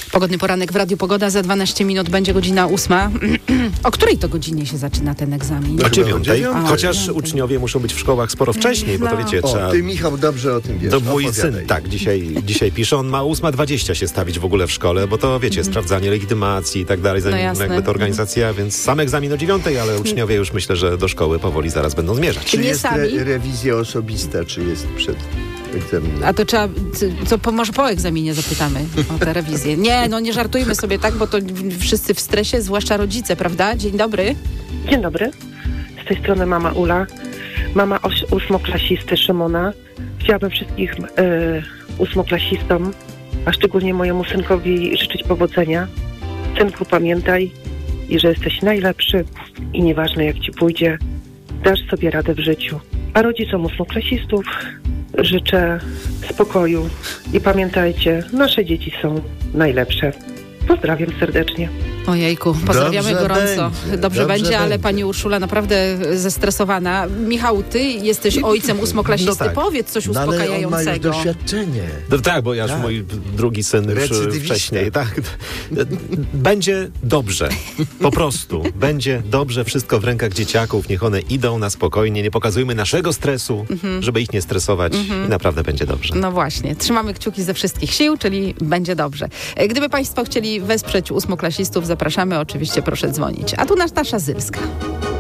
Pogodny poranek w Radiu Pogoda. Za 12 minut będzie godzina 8. O której to godzinie się zaczyna ten egzamin? O 9:00. Chociaż 9:00. uczniowie muszą być w szkołach sporo wcześniej, bo to wiecie, trzeba... Ty, Michał, dobrze o tym wiesz. To mój syn, tak, dzisiaj pisze. On ma 8:20 się stawić w ogóle w szkole, bo to wiecie, sprawdzanie legitymacji i tak dalej, jakby to organizacja, więc sam egzamin o 9:00, ale uczniowie już myślę, że do szkoły powoli zaraz będą zmierzać. Czy Nie jest sami? rewizja osobista, czy jest przed egzaminem? A to trzeba, może po egzaminie zapytamy o tę rewizję. Nie żartujmy sobie tak, bo to wszyscy w stresie, zwłaszcza rodzice, prawda? Dzień dobry. Dzień dobry. Z tej strony mama Ula, mama ósmoklasisty Szymona. Chciałabym wszystkich ósmoklasistom, a szczególnie mojemu synkowi życzyć powodzenia. Synku, pamiętaj, że jesteś najlepszy i nieważne jak ci pójdzie, dasz sobie radę w życiu. A rodzicom ósmoklasistów życzę spokoju i pamiętajcie, nasze dzieci są najlepsze. Pozdrawiam serdecznie. Ojejku, pozdrawiamy Dobrze gorąco. będzie, Dobrze będzie, ale będzie. pani Urszula naprawdę zestresowana. Michał, ty jesteś ojcem ósmoklasisty. No tak. Powiedz coś Ale on ma już uspokajającego. doświadczenie. No tak, bo ja już mój drugi syn już Recydywista. wcześniej, tak. Będzie dobrze. Po prostu. Będzie dobrze. Wszystko w rękach dzieciaków. Niech one idą na spokojnie. Nie pokazujmy naszego stresu, żeby ich nie stresować i naprawdę będzie dobrze. No właśnie, trzymamy kciuki ze wszystkich sił, czyli będzie dobrze. Gdyby państwo chcieli wesprzeć ósmoklasistów, zapraszamy, oczywiście proszę dzwonić. A tu Natasza Zylska.